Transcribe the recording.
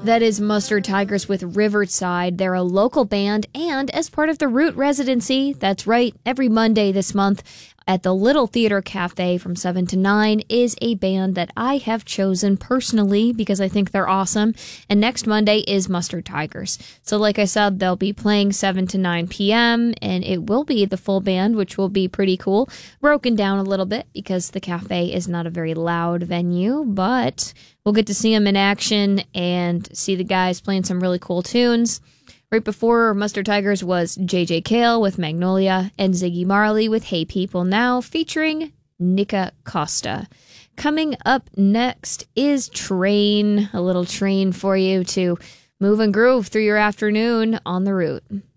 That is Mustard Tigers with Riverside. They're a local band and as part of the Root residency, that's right, every Monday this month at the Little Theater Cafe from 7 to 9 is a band that I have chosen personally because I think they're awesome. And next Monday is Mustard Tigers. So like I said, they'll be playing 7 to 9 p.m. and it will be the full band, which will be pretty cool. Broken down a little bit because the cafe is not a very loud venue, but we'll get to see them in action and see the guys playing some really cool tunes. Right before Mustard Tigers was J.J. Cale with Magnolia and Ziggy Marley with Hey People Now featuring Nika Costa. Coming up next is Train, a little train for you to move and groove through your afternoon on the Root.